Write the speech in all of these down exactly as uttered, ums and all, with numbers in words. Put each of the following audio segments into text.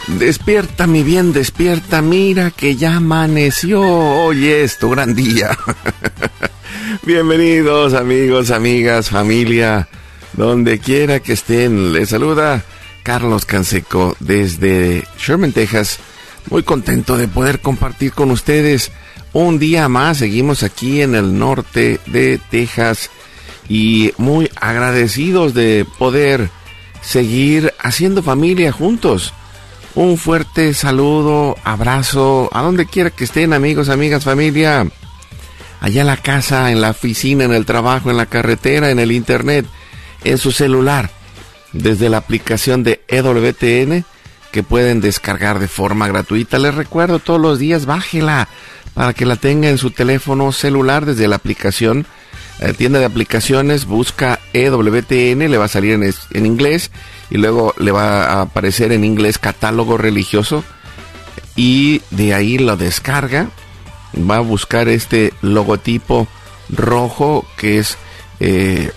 Despierta, mi bien, despierta, mira que ya amaneció, hoy es tu gran día. Bienvenidos amigos, amigas, familia, donde quiera que estén. Les saluda Carlos Canseco desde Sherman, Texas. Muy contento de poder compartir con ustedes un día más. Seguimos aquí en el norte de Texas y muy agradecidos de poder seguir haciendo familia juntos. Un fuerte saludo, abrazo, a donde quiera que estén, amigos, amigas, familia. Allá en la casa, en la oficina, en el trabajo, en la carretera, en el internet, en su celular, desde la aplicación de E W T N, que pueden descargar de forma gratuita. Les recuerdo, todos los días, bájela para que la tenga en su teléfono celular desde la aplicación. Eh, tienda de aplicaciones, busca E W T N, le va a salir en, es, en inglés y luego le va a aparecer en inglés catálogo religioso y de ahí lo descarga. Va a buscar este logotipo rojo que es eh,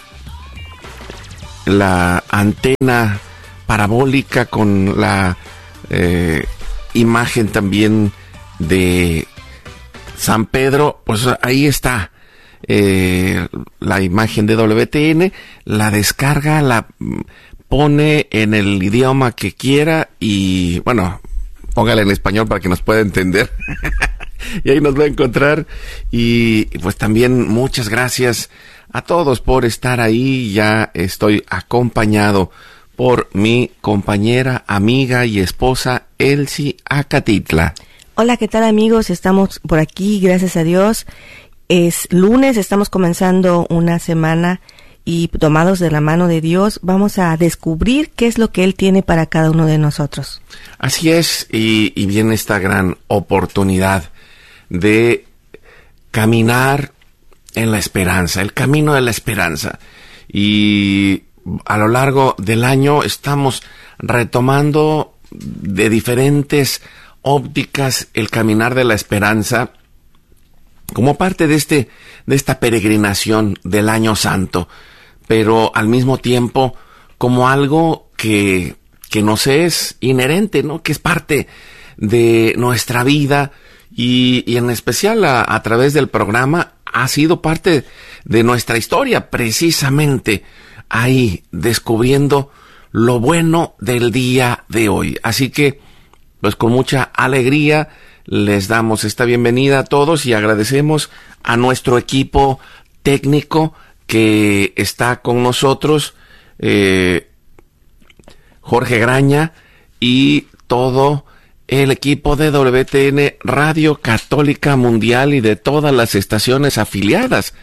la antena parabólica con la eh, imagen también de San Pedro. Pues ahí está. Eh, la imagen de W T N, la descarga, la pone en el idioma que quiera y bueno, póngala en español para que nos pueda entender. Y ahí nos va a encontrar. Y pues también muchas gracias a todos por estar ahí. Ya estoy acompañado por mi compañera, amiga y esposa Elsie Acatitla. Hola, ¿qué tal amigos? Estamos por aquí, gracias a Dios. Es lunes, estamos comenzando una semana y tomados de la mano de Dios vamos a descubrir qué es lo que Él tiene para cada uno de nosotros. Así es, y, y viene esta gran oportunidad de caminar en la esperanza, el camino de la esperanza. Y a lo largo del año estamos retomando de diferentes ópticas el caminar de la esperanza, como parte de este, de esta peregrinación del Año Santo, pero al mismo tiempo como algo que, que nos es inherente, ¿no? Que es parte de nuestra vida y, y en especial a, a través del programa ha sido parte de nuestra historia, precisamente ahí descubriendo lo bueno del día de hoy. Así que, pues con mucha alegría les damos esta bienvenida a todos y agradecemos a nuestro equipo técnico que está con nosotros, eh, Jorge Graña y todo el equipo de W T N Radio Católica Mundial y de todas las estaciones afiliadas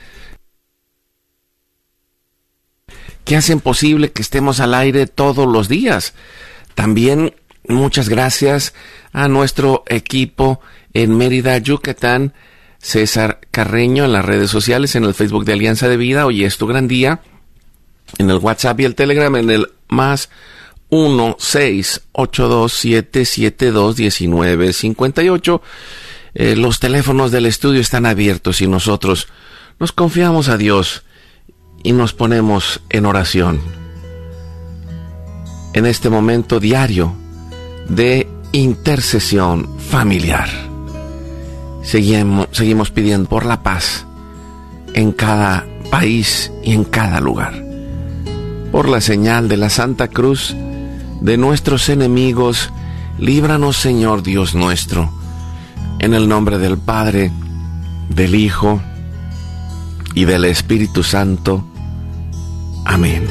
que hacen posible que estemos al aire todos los días. También muchas gracias a nuestro equipo en Mérida, Yucatán, César Carreño en las redes sociales, en el Facebook de Alianza de Vida, hoy es tu gran día, en el WhatsApp y el Telegram, en el más uno seis ocho dos siete siete dos uno nueve cinco ocho. Eh, los teléfonos del estudio están abiertos y nosotros nos confiamos a Dios y nos ponemos en oración en este momento diario de intercesión familiar. Seguimos, seguimos pidiendo por la paz en cada país y en cada lugar. Por la señal de la Santa Cruz de nuestros enemigos, líbranos, Señor Dios nuestro. En el nombre del Padre, del Hijo y del Espíritu Santo. Amén.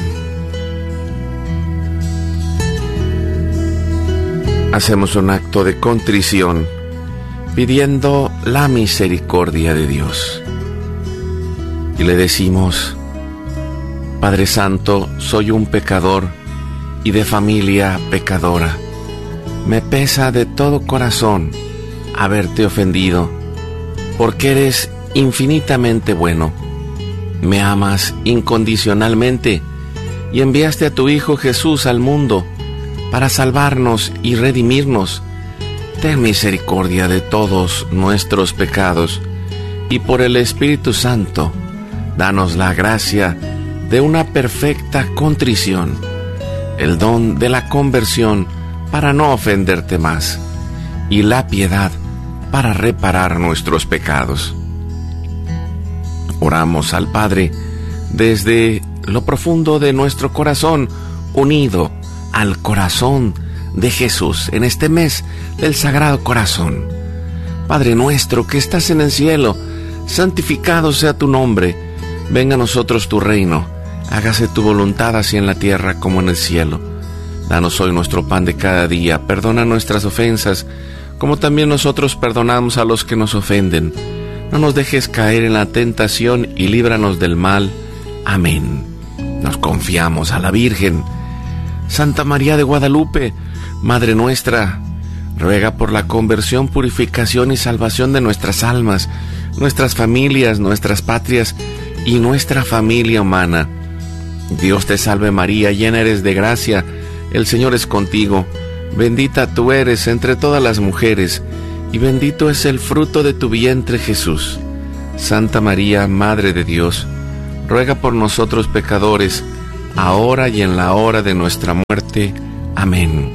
Hacemos un acto de contrición pidiendo la misericordia de Dios. Y le decimos: Padre Santo, soy un pecador y de familia pecadora. Me pesa de todo corazón haberte ofendido, porque eres infinitamente bueno. Me amas incondicionalmente y enviaste a tu Hijo Jesús al mundo para salvarnos y redimirnos. Ten misericordia de todos nuestros pecados y por el Espíritu Santo, danos la gracia de una perfecta contrición, el don de la conversión para no ofenderte más, y la piedad para reparar nuestros pecados. Oramos al Padre desde lo profundo de nuestro corazón, unido al corazón de Jesús en este mes del Sagrado Corazón. Padre nuestro que estás en el cielo, santificado sea tu nombre. Venga a nosotros tu reino. Hágase tu voluntad así en la tierra como en el cielo. Danos hoy nuestro pan de cada día. Perdona nuestras ofensas, como también nosotros perdonamos a los que nos ofenden. No nos dejes caer en la tentación y líbranos del mal. Amén. Nos confiamos a la Virgen. Santa María de Guadalupe, Madre nuestra, ruega por la conversión, purificación y salvación de nuestras almas, nuestras familias, nuestras patrias y nuestra familia humana. Dios te salve María, llena eres de gracia, el Señor es contigo. Bendita tú eres entre todas las mujeres, y bendito es el fruto de tu vientre Jesús. Santa María, Madre de Dios, ruega por nosotros pecadores, ahora y en la hora de nuestra muerte. Amén.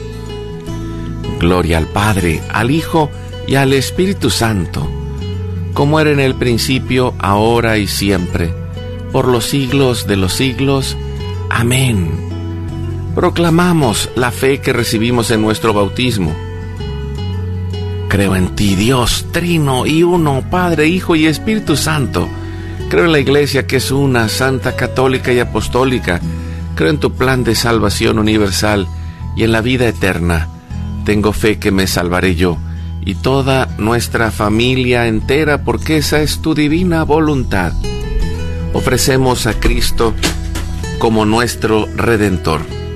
Gloria al Padre, al Hijo y al Espíritu Santo, como era en el principio, ahora y siempre, por los siglos de los siglos. Amén. Proclamamos la fe que recibimos en nuestro bautismo. Creo en ti, Dios, Trino y Uno, Padre, Hijo y Espíritu Santo. Creo en la Iglesia que es una, santa, católica y apostólica. Creo en tu plan de salvación universal y en la vida eterna. Tengo fe que me salvaré yo y toda nuestra familia entera, porque esa es tu divina voluntad. Ofrecemos a Cristo como nuestro Redentor.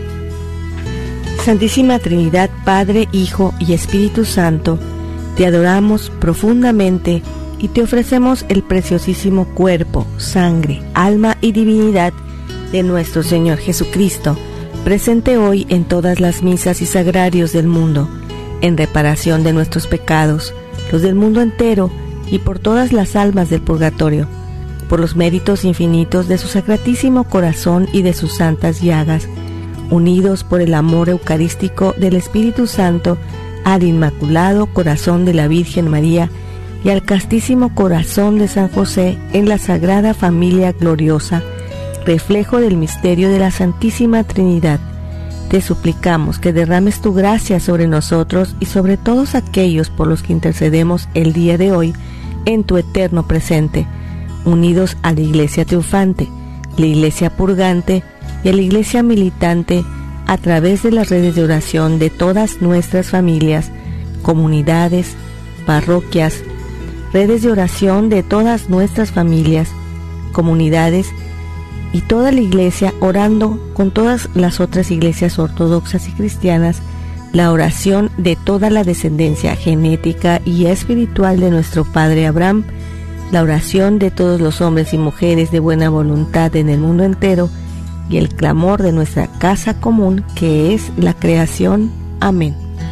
Santísima Trinidad, Padre, Hijo y Espíritu Santo, te adoramos profundamente y te ofrecemos el preciosísimo cuerpo, sangre, alma y divinidad de nuestro Señor Jesucristo, presente hoy en todas las misas y sagrarios del mundo, en reparación de nuestros pecados, los del mundo entero y por todas las almas del purgatorio, por los méritos infinitos de su Sacratísimo Corazón y de sus santas llagas, unidos por el amor eucarístico del Espíritu Santo al Inmaculado Corazón de la Virgen María y al Castísimo Corazón de San José en la Sagrada Familia Gloriosa, reflejo del misterio de la Santísima Trinidad. Te suplicamos que derrames tu gracia sobre nosotros y sobre todos aquellos por los que intercedemos el día de hoy en tu eterno presente, unidos a la Iglesia triunfante, la Iglesia purgante y a la Iglesia militante, a través de las redes de oración de todas nuestras familias, comunidades, parroquias, redes de oración de todas nuestras familias, comunidades y toda la Iglesia, orando con todas las otras iglesias ortodoxas y cristianas, la oración de toda la descendencia genética y espiritual de nuestro Padre Abraham, la oración de todos los hombres y mujeres de buena voluntad en el mundo entero, y el clamor de nuestra casa común, que es la creación. Amén.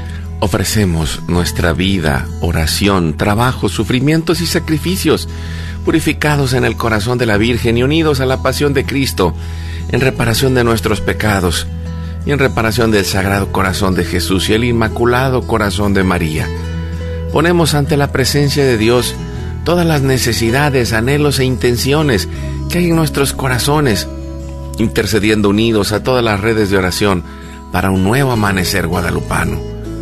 Ofrecemos nuestra vida, oración, trabajo, sufrimientos y sacrificios, purificados en el corazón de la Virgen y unidos a la pasión de Cristo, en reparación de nuestros pecados y en reparación del Sagrado Corazón de Jesús y el Inmaculado Corazón de María. Ponemos ante la presencia de Dios todas las necesidades, anhelos e intenciones que hay en nuestros corazones, intercediendo unidos a todas las redes de oración para un nuevo amanecer guadalupano.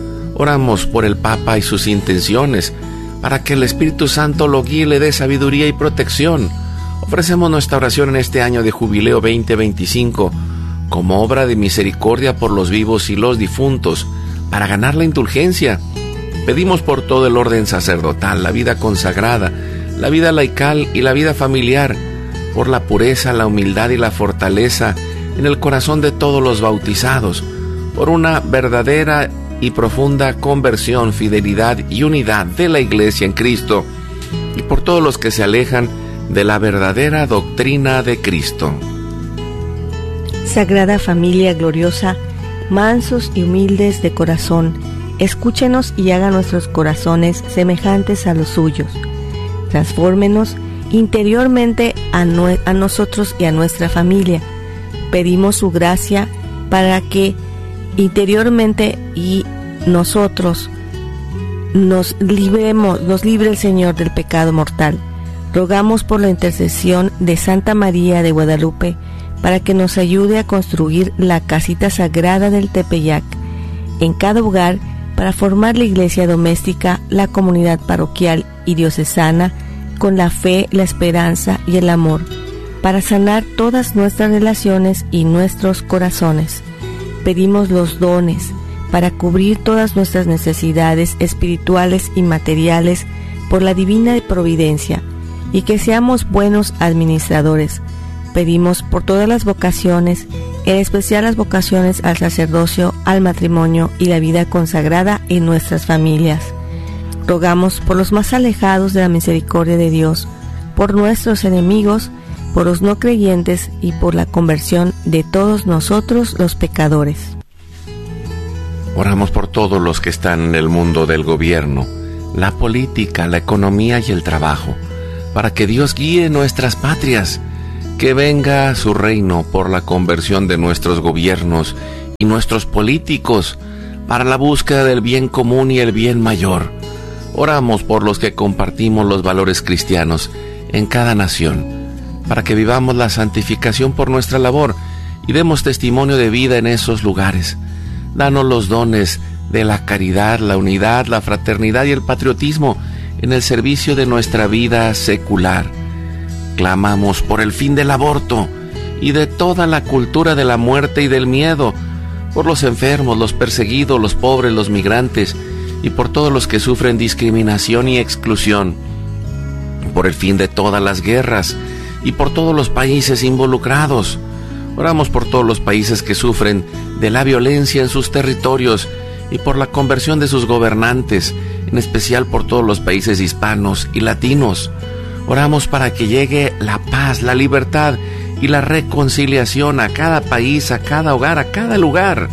Oramos por el Papa y sus intenciones, para que el Espíritu Santo lo guíe y le dé sabiduría y protección. Ofrecemos nuestra oración en este año de jubileo veinte veinticinco como obra de misericordia por los vivos y los difuntos, para ganar la indulgencia. Pedimos por todo el orden sacerdotal, la vida consagrada, la vida laical y la vida familiar, por la pureza, la humildad y la fortaleza en el corazón de todos los bautizados, por una verdadera y profunda conversión, fidelidad y unidad de la Iglesia en Cristo, y por todos los que se alejan de la verdadera doctrina de Cristo. Sagrada Familia Gloriosa, mansos y humildes de corazón, escúchenos y haga nuestros corazones semejantes a los suyos. Transfórmenos interiormente a, no, a nosotros y a nuestra familia. Pedimos su gracia para que interiormente y nosotros nos libremos, nos libre el Señor del pecado mortal. Rogamos por la intercesión de Santa María de Guadalupe para que nos ayude a construir la casita sagrada del Tepeyac en cada hogar, para formar la iglesia doméstica, la comunidad parroquial y diocesana con la fe, la esperanza y el amor, para sanar todas nuestras relaciones y nuestros corazones. Pedimos los dones para cubrir todas nuestras necesidades espirituales y materiales por la divina providencia, y que seamos buenos administradores. Pedimos por todas las vocaciones, en especial las vocaciones al sacerdocio, al matrimonio y la vida consagrada en nuestras familias. Rogamos por los más alejados de la misericordia de Dios, por nuestros enemigos, por los no creyentes y por la conversión de todos nosotros los pecadores. Oramos por todos los que están en el mundo del gobierno, la política, la economía y el trabajo, para que Dios guíe nuestras patrias, que venga su reino por la conversión de nuestros gobiernos y nuestros políticos, para la búsqueda del bien común y el bien mayor. Oramos por los que compartimos los valores cristianos en cada nación, para que vivamos la santificación por nuestra labor y demos testimonio de vida en esos lugares. Danos los dones de la caridad, la unidad, la fraternidad y el patriotismo en el servicio de nuestra vida secular. Clamamos por el fin del aborto y de toda la cultura de la muerte y del miedo, por los enfermos, los perseguidos, los pobres, los migrantes y por todos los que sufren discriminación y exclusión, por el fin de todas las guerras y por todos los países involucrados. Oramos por todos los países que sufren de la violencia en sus territorios y por la conversión de sus gobernantes, en especial por todos los países hispanos y latinos. Oramos para que llegue la paz, la libertad y la reconciliación a cada país, a cada hogar, a cada lugar.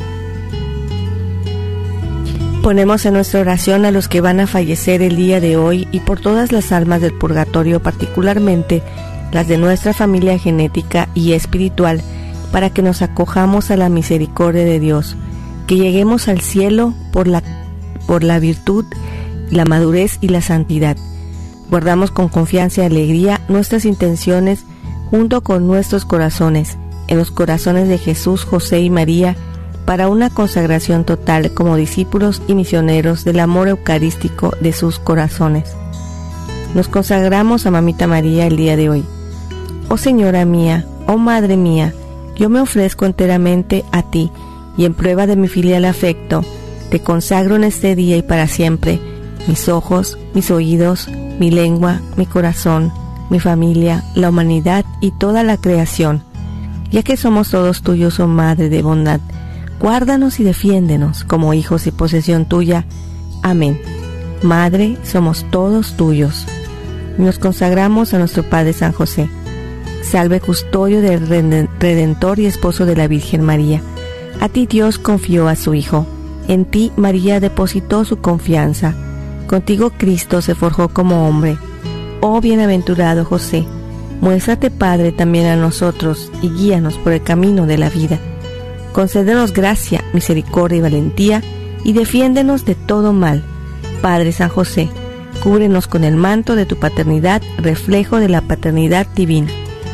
Ponemos en nuestra oración a los que van a fallecer el día de hoy y por todas las almas del purgatorio, particularmente las de nuestra familia genética y espiritual, para que nos acojamos a la misericordia de Dios, que lleguemos al cielo por la, por la virtud, la madurez y la santidad. Guardamos con confianza y alegría nuestras intenciones junto con nuestros corazones, en los corazones de Jesús, José y María, para una consagración total como discípulos y misioneros del amor eucarístico de sus corazones. Nos consagramos a Mamita María el día de hoy. Oh Señora mía, oh Madre mía, yo me ofrezco enteramente a ti, y en prueba de mi filial afecto, te consagro en este día y para siempre mis ojos, mis oídos, mi lengua, mi corazón, mi familia, la humanidad y toda la creación. Ya que somos todos tuyos, oh Madre de bondad, guárdanos y defiéndenos como hijos y posesión tuya. Amén. Madre, somos todos tuyos. Nos consagramos a nuestro Padre San José. Salve, custodio del Redentor y esposo de la Virgen María. A ti Dios confió a su Hijo. En ti María depositó su confianza. Contigo Cristo se forjó como hombre. Oh bienaventurado José, muéstrate Padre también a nosotros y guíanos por el camino de la vida. Concédenos gracia, misericordia y valentía, y defiéndenos de todo mal. Padre San José, cúbrenos con el manto de tu paternidad, reflejo de la paternidad divina.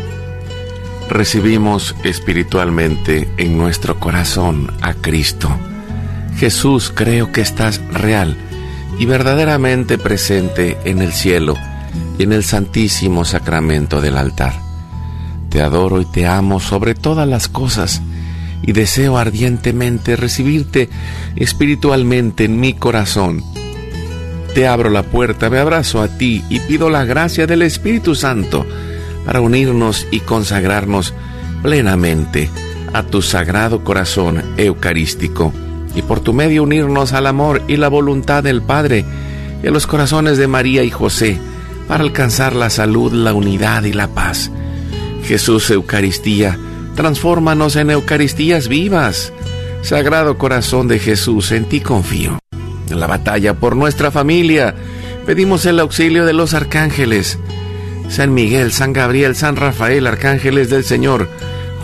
Recibimos espiritualmente en nuestro corazón a Cristo. Jesús, creo que estás real y verdaderamente presente en el cielo y en el santísimo sacramento del altar. Te adoro y te amo sobre todas las cosas y deseo ardientemente recibirte espiritualmente en mi corazón. Te abro la puerta, me abrazo a ti y pido la gracia del Espíritu Santo para unirnos y consagrarnos plenamente a tu sagrado corazón eucarístico y por tu medio unirnos al amor y la voluntad del Padre y a los corazones de María y José para alcanzar la salud, la unidad y la paz. Jesús Eucaristía, transfórmanos en Eucaristías vivas. Sagrado corazón de Jesús, en ti confío. En la batalla por nuestra familia, pedimos el auxilio de los arcángeles. San Miguel, San Gabriel, San Rafael, arcángeles del Señor,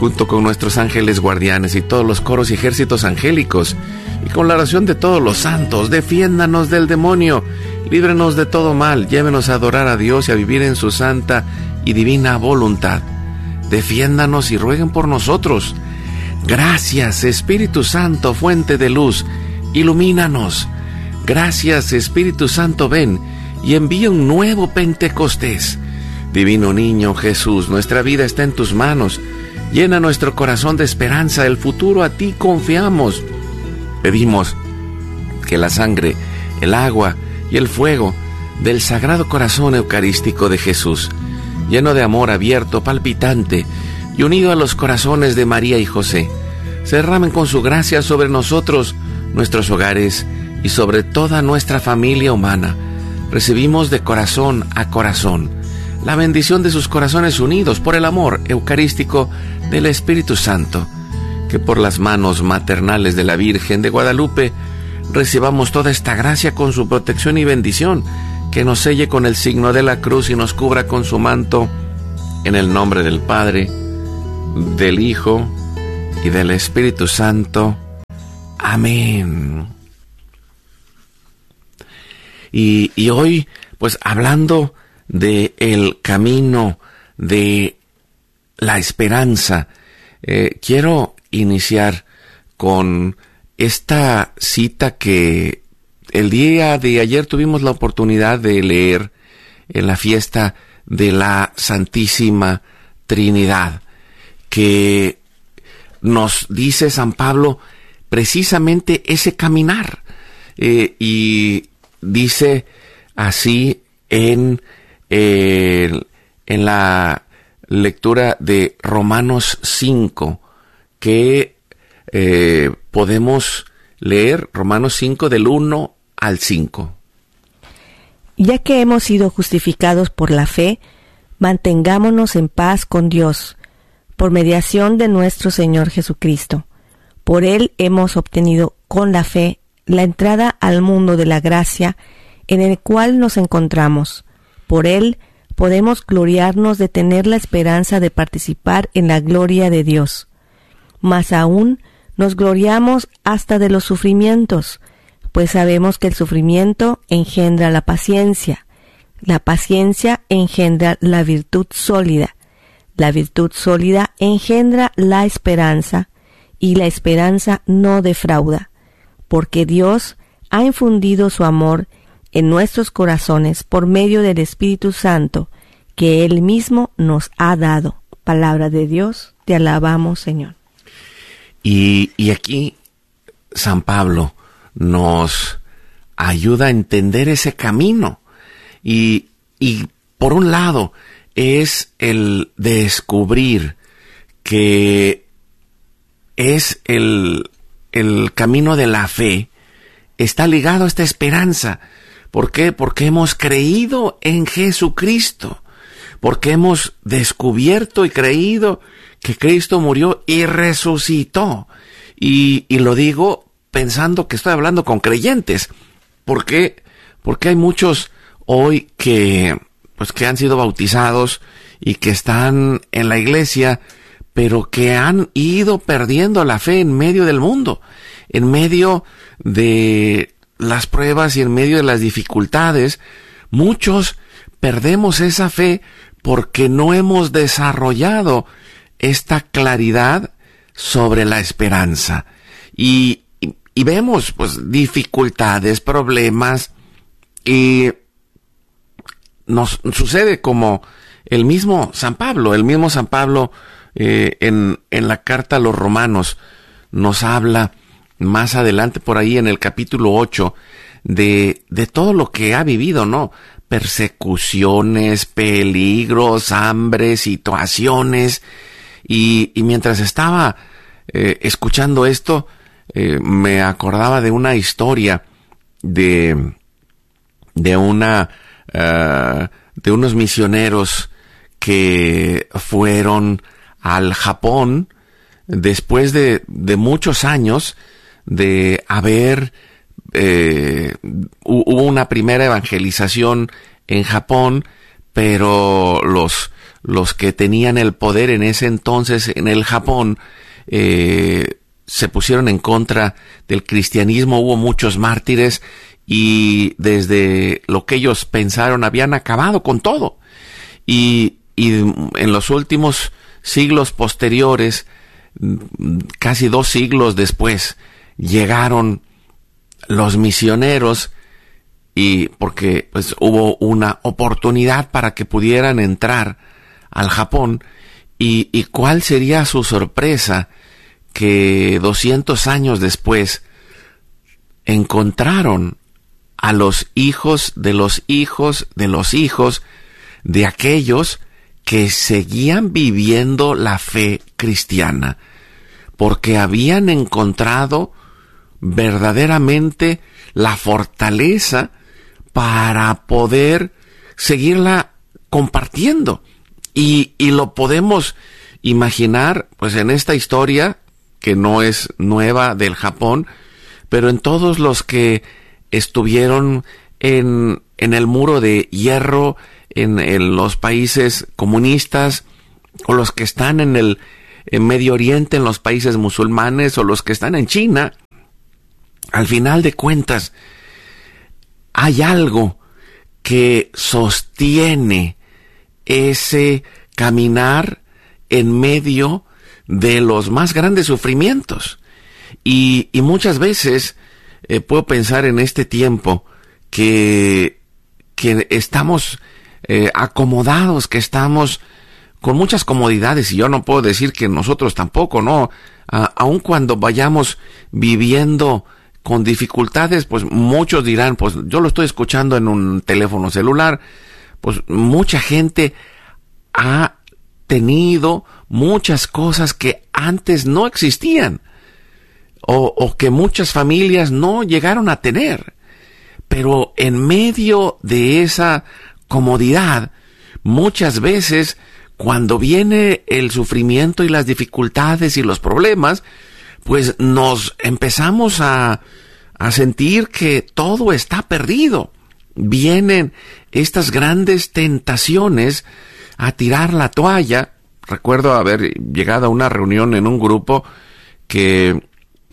junto con nuestros ángeles guardianes y todos los coros y ejércitos angélicos, y con la oración de todos los santos, defiéndanos del demonio, líbrenos de todo mal, llévenos a adorar a Dios y a vivir en su santa y divina voluntad. Defiéndanos y rueguen por nosotros. Gracias, Espíritu Santo, fuente de luz, ilumínanos. Gracias, Espíritu Santo, ven y envía un nuevo Pentecostés. Divino Niño Jesús, nuestra vida está en tus manos. Llena nuestro corazón de esperanza, el futuro a ti confiamos. Pedimos que la sangre, el agua y el fuego del Sagrado Corazón Eucarístico de Jesús, lleno de amor abierto, palpitante y unido a los corazones de María y José, se derramen con su gracia sobre nosotros, nuestros hogares y sobre toda nuestra familia humana. Recibimos de corazón a corazón la bendición de sus corazones unidos por el amor eucarístico del Espíritu Santo. Que por las manos maternales de la Virgen de Guadalupe recibamos toda esta gracia con su protección y bendición, que nos selle con el signo de la cruz y nos cubra con su manto, en el nombre del Padre, del Hijo y del Espíritu Santo. Amén. Y, y hoy, pues hablando de el camino de la esperanza, eh, quiero iniciar con esta cita que el día de ayer tuvimos la oportunidad de leer en la fiesta de la Santísima Trinidad, que nos dice San Pablo precisamente ese caminar, eh, y dice así en, eh, en la lectura de Romanos cinco, que eh, podemos leer Romanos cinco del uno al cinco. Ya que hemos sido justificados por la fe, mantengámonos en paz con Dios, por mediación de nuestro Señor Jesucristo. Por Él hemos obtenido con la fe la entrada al mundo de la gracia en el cual nos encontramos. Por Él podemos gloriarnos de tener la esperanza de participar en la gloria de Dios. Más aún, nos gloriamos hasta de los sufrimientos, pues sabemos que el sufrimiento engendra la paciencia, la paciencia engendra la virtud sólida, la virtud sólida engendra la esperanza, y la esperanza no defrauda, porque Dios ha infundido su amor en nuestros corazones por medio del Espíritu Santo, que Él mismo nos ha dado. Palabra de Dios, te alabamos, Señor. Y, y aquí San Pablo nos ayuda a entender ese camino. Y, y por un lado es el descubrir que es el, el camino de la fe, está ligado a esta esperanza. ¿Por qué? Porque hemos creído en Jesucristo, porque hemos descubierto y creído que Cristo murió y resucitó. Y, y lo digo pensando que estoy hablando con creyentes. ¿Por qué? Porque hay muchos hoy que, pues, que han sido bautizados y que están en la iglesia, pero que han ido perdiendo la fe en medio del mundo, en medio de las pruebas y en medio de las dificultades. Muchos perdemos esa fe porque no hemos desarrollado esta claridad sobre la esperanza. Y, y, y vemos, pues, dificultades, problemas, y nos sucede como el mismo San Pablo, el mismo San Pablo eh, en, en la carta a los Romanos nos habla más adelante por ahí en el capítulo ocho de, de todo lo que ha vivido, ¿no? Persecuciones, peligros, hambre, situaciones. Y, y mientras estaba eh, escuchando esto, eh, me acordaba de una historia de, de una, uh, de unos misioneros que fueron al Japón después de, de muchos años de haber, eh, hubo una primera evangelización en Japón, pero los los que tenían el poder en ese entonces en el Japón, eh, se pusieron en contra del cristianismo, hubo muchos mártires y desde lo que ellos pensaron habían acabado con todo. Y, y en los últimos siglos posteriores, casi dos siglos después, llegaron los misioneros, y porque pues hubo una oportunidad para que pudieran entrar al Japón, y, y cuál sería su sorpresa que doscientos años después encontraron a los hijos de los hijos de los hijos de aquellos que seguían viviendo la fe cristiana, porque habían encontrado verdaderamente la fortaleza para poder seguirla compartiendo. Y, y lo podemos imaginar pues en esta historia que no es nueva del Japón, pero en todos los que estuvieron en, en el muro de hierro, en, en los países comunistas, o los que están en el en Medio Oriente, en los países musulmanes, o los que están en China. Al final de cuentas, hay algo que sostiene ese caminar en medio de los más grandes sufrimientos. Y, y muchas veces eh, puedo pensar en este tiempo que, que estamos eh, acomodados, que estamos con muchas comodidades, y yo no puedo decir que nosotros tampoco, ¿no? A, aun cuando vayamos viviendo con dificultades, pues muchos dirán, pues yo lo estoy escuchando en un teléfono celular. Pues mucha gente ha tenido muchas cosas que antes no existían, o, o que muchas familias no llegaron a tener. Pero en medio de esa comodidad, muchas veces, cuando viene el sufrimiento y las dificultades y los problemas, pues nos empezamos a, a sentir que todo está perdido. Vienen estas grandes tentaciones a tirar la toalla. Recuerdo haber llegado a una reunión en un grupo que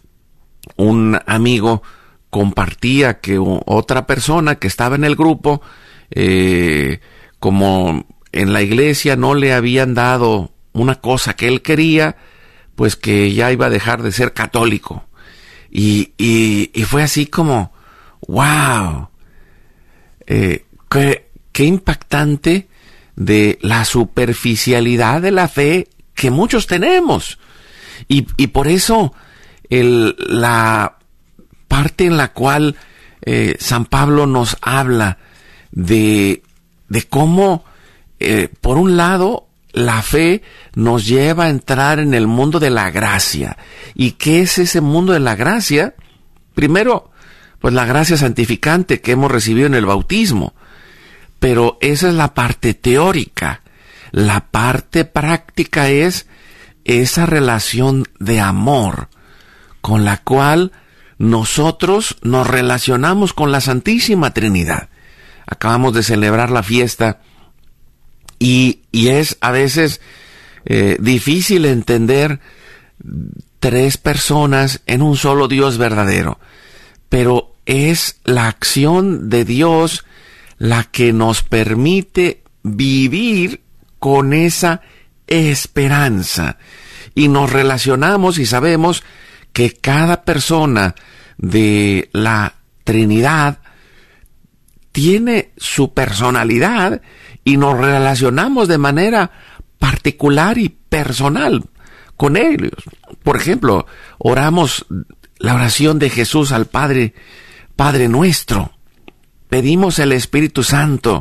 un amigo compartía que otra persona que estaba en el grupo, eh, como en la iglesia no le habían dado una cosa que él quería, pues que ya iba a dejar de ser católico. Y, y, y fue así como, wow, eh, qué, qué impactante de la superficialidad de la fe que muchos tenemos. Y, y por eso el, la parte en la cual eh, San Pablo nos habla de, de cómo, eh, por un lado, la fe nos lleva a entrar en el mundo de la gracia. ¿Y qué es ese mundo de la gracia? Primero, pues la gracia santificante que hemos recibido en el bautismo. Pero esa es la parte teórica. La parte práctica es esa relación de amor con la cual nosotros nos relacionamos con la Santísima Trinidad. Acabamos de celebrar la fiesta y, y es a veces eh, difícil entender tres personas en un solo Dios verdadero, pero es la acción de Dios la que nos permite vivir con esa esperanza, y nos relacionamos y sabemos que cada persona de la Trinidad tiene su personalidad y nos relacionamos de manera particular y personal con ellos. Por ejemplo, oramos la oración de Jesús al Padre, Padre nuestro. Pedimos el Espíritu Santo.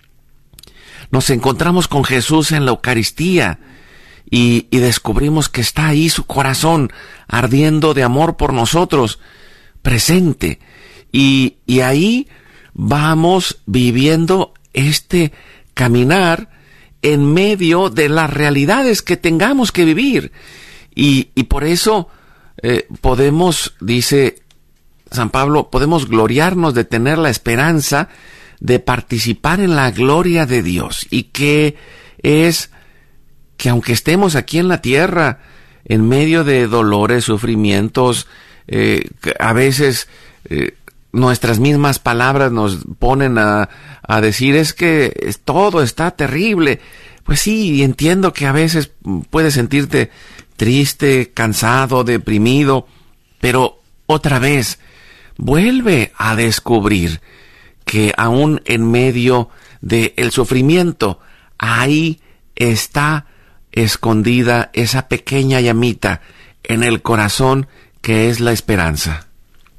Nos encontramos con Jesús en la Eucaristía y, y descubrimos que está ahí su corazón ardiendo de amor por nosotros, presente. Y, y ahí vamos viviendo este caminar en medio de las realidades que tengamos que vivir. Y, y por eso eh, podemos, dice San Pablo, podemos gloriarnos de tener la esperanza de participar en la gloria de Dios. ¿Y qué es que aunque estemos aquí en la tierra, en medio de dolores, sufrimientos, eh, a veces eh, nuestras mismas palabras nos ponen a, a decir es que es, todo está terrible. Pues sí, entiendo que a veces puedes sentirte triste, cansado, deprimido, pero otra vez, vuelve a descubrir que aún en medio del sufrimiento, ahí está escondida esa pequeña llamita en el corazón que es la esperanza.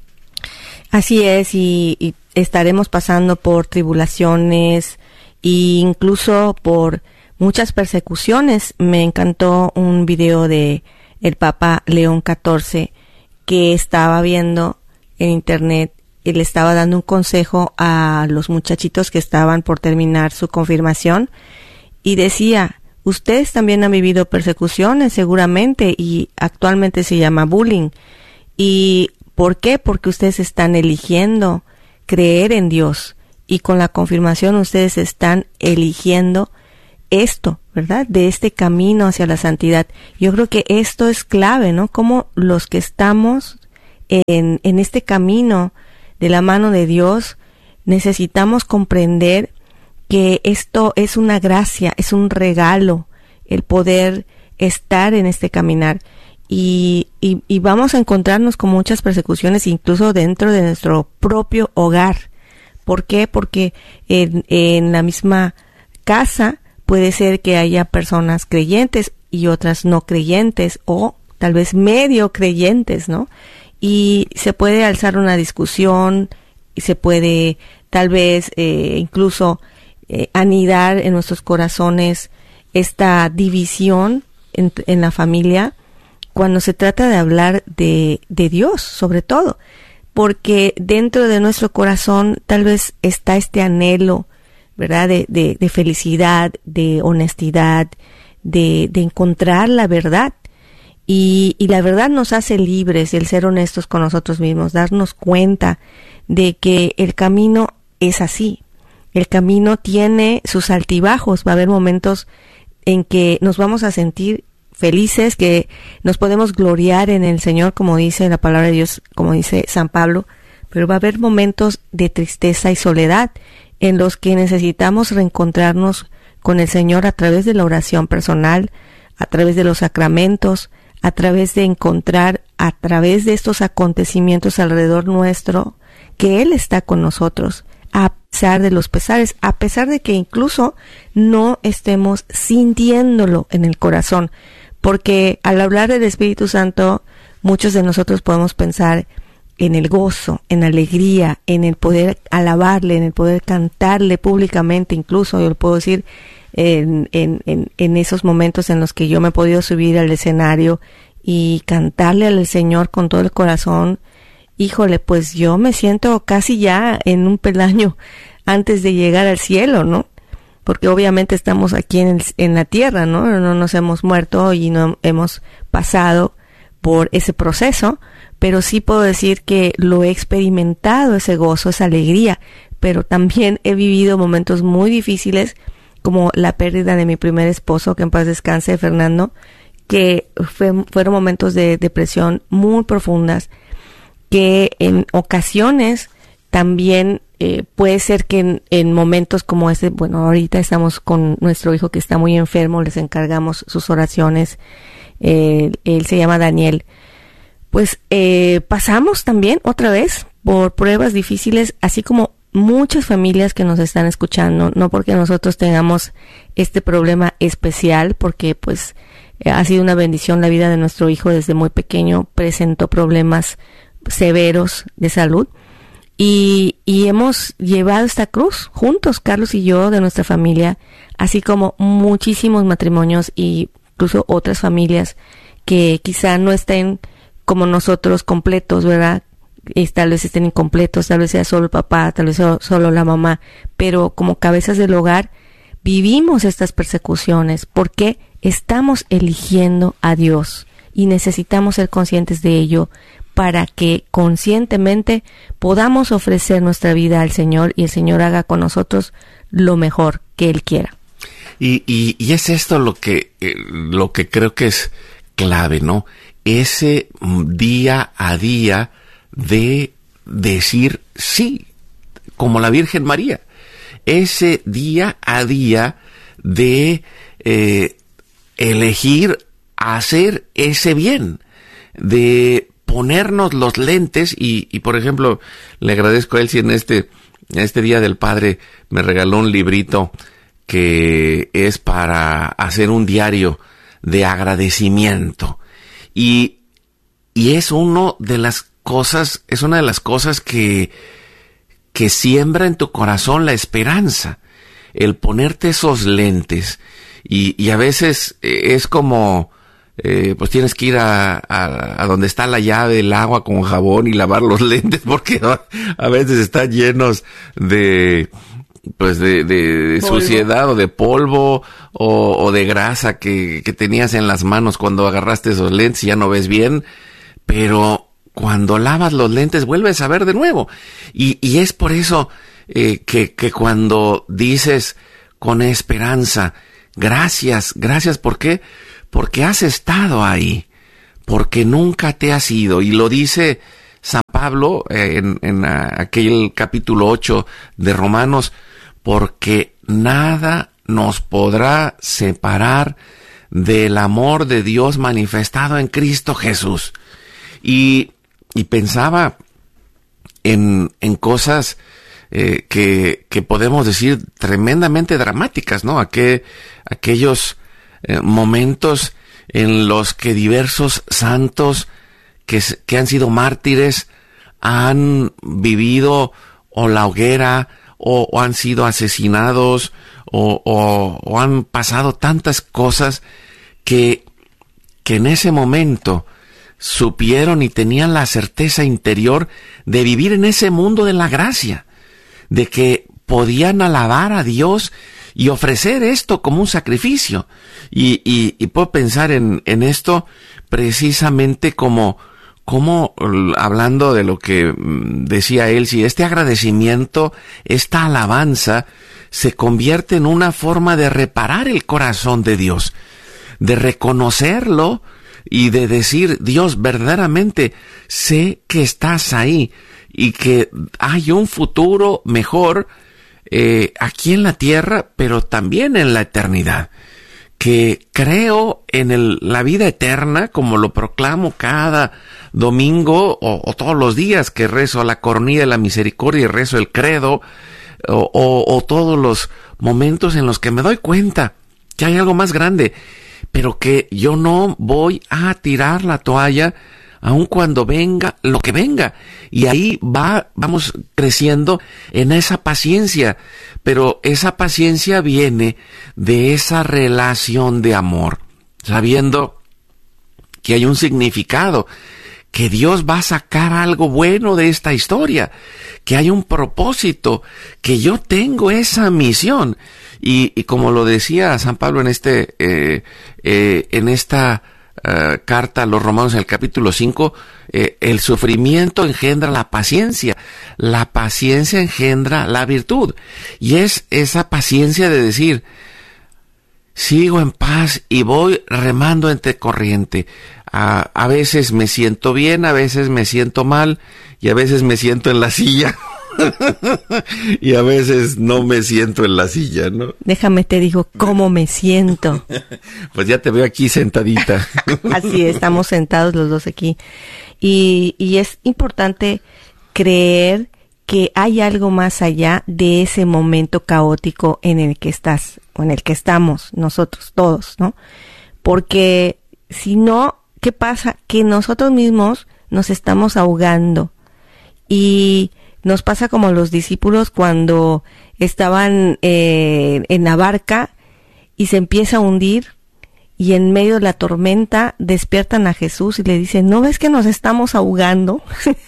Así es, y, y estaremos pasando por tribulaciones e incluso por muchas persecuciones. Me encantó un video de el Papa León catorce que estaba viendo en internet y le estaba dando un consejo a los muchachitos que estaban por terminar su confirmación y decía: ustedes también han vivido persecuciones seguramente y actualmente se llama bullying. ¿Y por qué? Porque ustedes están eligiendo creer en Dios y con la confirmación ustedes están eligiendo esto, ¿verdad? De este camino hacia la santidad. Yo creo que esto es clave, ¿no? Como los que estamos en, en este camino de la mano de Dios, necesitamos comprender que esto es una gracia, es un regalo, el poder estar en este caminar. Y, y, y vamos a encontrarnos con muchas persecuciones, incluso dentro de nuestro propio hogar. ¿Por qué? Porque en, en la misma casa puede ser que haya personas creyentes y otras no creyentes, o tal vez medio creyentes, ¿no? Y se puede alzar una discusión, y se puede tal vez eh, incluso eh, anidar en nuestros corazones esta división en, en la familia, cuando se trata de hablar de, de Dios, sobre todo, porque dentro de nuestro corazón tal vez está este anhelo, ¿verdad? De, de, de felicidad, de honestidad, de, de encontrar la verdad. Y, y la verdad nos hace libres, el ser honestos con nosotros mismos, darnos cuenta de que el camino es así. El camino tiene sus altibajos, va a haber momentos en que nos vamos a sentir felices, que nos podemos gloriar en el Señor, como dice la palabra de Dios, como dice San Pablo, pero va a haber momentos de tristeza y soledad en los que necesitamos reencontrarnos con el Señor a través de la oración personal, a través de los sacramentos, a través de encontrar, a través de estos acontecimientos alrededor nuestro, que Él está con nosotros, a pesar de los pesares, a pesar de que incluso no estemos sintiéndolo en el corazón, porque al hablar del Espíritu Santo, muchos de nosotros podemos pensar en el gozo, en la alegría, en el poder alabarle, en el poder cantarle públicamente, incluso yo lo puedo decir, en, en, en, en esos momentos en los que yo me he podido subir al escenario y cantarle al Señor con todo el corazón. Híjole, pues yo me siento casi ya en un peldaño antes de llegar al cielo, ¿no? Porque obviamente estamos aquí en, el, en la tierra, ¿no? No nos hemos muerto y no hemos pasado por ese proceso, pero sí puedo decir que lo he experimentado, ese gozo, esa alegría, pero también he vivido momentos muy difíciles, como la pérdida de mi primer esposo, que en paz descanse, Fernando, que fue, fueron momentos de depresión muy profundas, que en ocasiones también eh, puede ser que en, en momentos como este, bueno, ahorita estamos con nuestro hijo que está muy enfermo, les encargamos sus oraciones, eh, él se llama Daniel, pues eh, pasamos también otra vez por pruebas difíciles, así como muchas familias que nos están escuchando, no porque nosotros tengamos este problema especial, porque pues eh, ha sido una bendición la vida de nuestro hijo desde muy pequeño, presentó problemas severos de salud y, y hemos llevado esta cruz juntos, Carlos y yo, de nuestra familia, así como muchísimos matrimonios y incluso otras familias que quizá no estén como nosotros completos, ¿verdad? Y tal vez estén incompletos, tal vez sea solo el papá, tal vez sea solo la mamá, pero como cabezas del hogar vivimos estas persecuciones porque estamos eligiendo a Dios y necesitamos ser conscientes de ello para que conscientemente podamos ofrecer nuestra vida al Señor y el Señor haga con nosotros lo mejor que Él quiera. Y, y, y es esto lo que, eh, lo que creo que es clave, ¿no? Ese día a día de decir sí, como la Virgen María. Ese día a día de eh, elegir hacer ese bien, de ponernos los lentes y, y por ejemplo, le agradezco a él si en este, en este Día del Padre me regaló un librito que es para hacer un diario de agradecimiento. Y, y es uno de las cosas, es una de las cosas que, que siembra en tu corazón la esperanza, el ponerte esos lentes. Y, y a veces es como, eh, pues tienes que ir a, a, a donde está la llave del agua con jabón y lavar los lentes, porque a, a veces están llenos de, pues de, de, de suciedad o de polvo o, o de grasa que, que tenías en las manos cuando agarraste esos lentes y ya no ves bien, pero cuando lavas los lentes vuelves a ver de nuevo. Y, y es por eso eh, que, que cuando dices con esperanza, gracias, gracias, ¿por qué? Porque has estado ahí, porque nunca te has ido. Y lo dice San Pablo eh, en, en aquel capítulo ocho de Romanos, porque nada nos podrá separar del amor de Dios manifestado en Cristo Jesús. Y, y pensaba en, en cosas eh, que, que podemos decir tremendamente dramáticas, ¿no? Aquel, aquellos eh, momentos en los que diversos santos que, que han sido mártires han vivido o la hoguera o, o han sido asesinados o, o, o han pasado tantas cosas que, que en ese momento supieron y tenían la certeza interior de vivir en ese mundo de la gracia, de que podían alabar a Dios y ofrecer esto como un sacrificio. Y, y, y puedo pensar en, en esto precisamente como, como, hablando de lo que decía él, si este agradecimiento, esta alabanza, se convierte en una forma de reparar el corazón de Dios, de reconocerlo y de decir, Dios, verdaderamente sé que estás ahí y que hay un futuro mejor eh, aquí en la tierra, pero también en la eternidad. Que creo en el, la vida eterna, como lo proclamo cada domingo o, o todos los días que rezo la coronilla de la misericordia y rezo el credo, o, o, o todos los momentos en los que me doy cuenta que hay algo más grande, pero que yo no voy a tirar la toalla aun cuando venga lo que venga. Y ahí va, vamos creciendo en esa paciencia, pero esa paciencia viene de esa relación de amor, sabiendo que hay un significado, que Dios va a sacar algo bueno de esta historia, que hay un propósito, que yo tengo esa misión. Y, y como lo decía San Pablo en este, eh, eh, en esta uh, carta a los Romanos en el capítulo cinco, eh, el sufrimiento engendra la paciencia, la paciencia engendra la virtud, y es esa paciencia de decir, sigo en paz y voy remando entre corriente. A, a veces me siento bien, a veces me siento mal, y a veces me siento en la silla. Y a veces no me siento en la silla, ¿no? Déjame te digo cómo me siento. Pues ya te veo aquí sentadita. Así es, estamos sentados los dos aquí. Y, y es importante creer que hay algo más allá de ese momento caótico en el que estás, o en el que estamos nosotros todos, ¿no? Porque si no, ¿qué pasa? Que nosotros mismos nos estamos ahogando. Y nos pasa como los discípulos cuando estaban eh, en la barca y se empieza a hundir, y en medio de la tormenta despiertan a Jesús y le dicen, ¿no ves que nos estamos ahogando?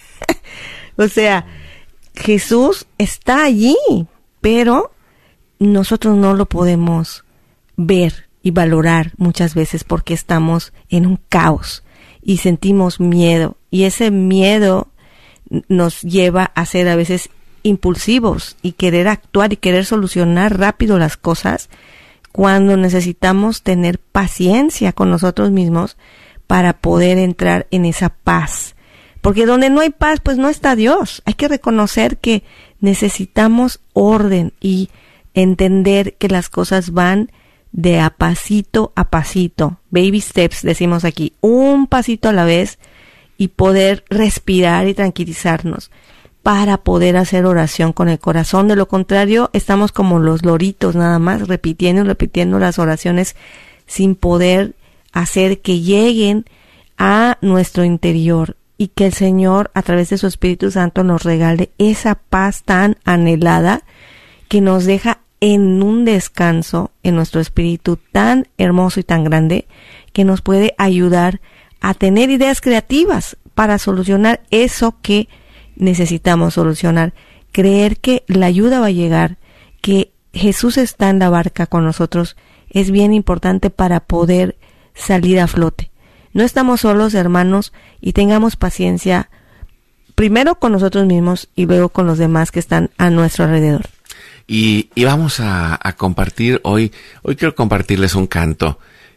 O sea, Jesús está allí, pero nosotros no lo podemos ver y valorar muchas veces porque estamos en un caos y sentimos miedo, y ese miedo nos lleva a ser a veces impulsivos y querer actuar y querer solucionar rápido las cosas, cuando necesitamos tener paciencia con nosotros mismos para poder entrar en esa paz. Porque donde no hay paz, pues no está Dios. Hay que reconocer que necesitamos orden y entender que las cosas van de a pasito a pasito. Baby steps, decimos aquí. Un pasito a la vez y poder respirar y tranquilizarnos para poder hacer oración con el corazón. De lo contrario, estamos como los loritos nada más, repitiendo y repitiendo las oraciones sin poder hacer que lleguen a nuestro interior. Y que el Señor, a través de su Espíritu Santo, nos regale esa paz tan anhelada que nos deja en un descanso en nuestro espíritu tan hermoso y tan grande, que nos puede ayudar a tener ideas creativas para solucionar eso que necesitamos solucionar. Creer que la ayuda va a llegar, que Jesús está en la barca con nosotros, es bien importante para poder salir a flote. No estamos solos, hermanos, y tengamos paciencia primero con nosotros mismos y luego con los demás que están a nuestro alrededor. Y, y vamos a, a compartir hoy, hoy quiero compartirles un canto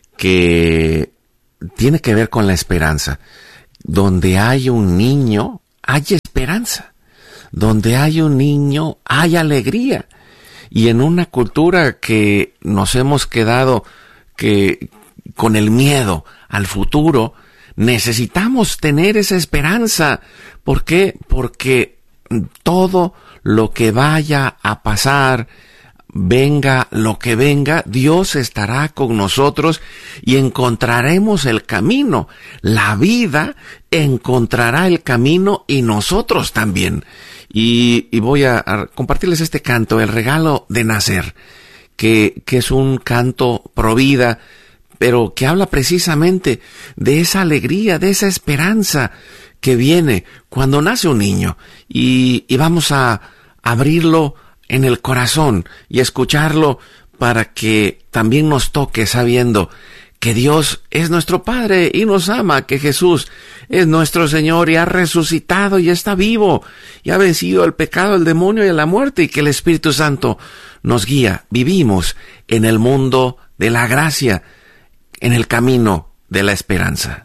que tiene que ver con la esperanza. Donde hay un niño, hay esperanza. Donde hay un niño, hay alegría. Y en una cultura que nos hemos quedado que con el miedo al futuro, necesitamos tener esa esperanza. ¿Por qué? Porque todo lo que vaya a pasar, venga lo que venga, Dios estará con nosotros y encontraremos el camino. La vida encontrará el camino y nosotros también. Y, y voy a, a compartirles este canto, El regalo de nacer, que, que es un canto pro vida, pero que habla precisamente de esa alegría, de esa esperanza que viene cuando nace un niño. Y, y vamos a abrirlo en el corazón y escucharlo para que también nos toque sabiendo que Dios es nuestro Padre y nos ama, que Jesús es nuestro Señor y ha resucitado y está vivo y ha vencido el pecado, el demonio y la muerte, y que el Espíritu Santo nos guía. Vivimos en el mundo de la gracia, en el camino de la esperanza.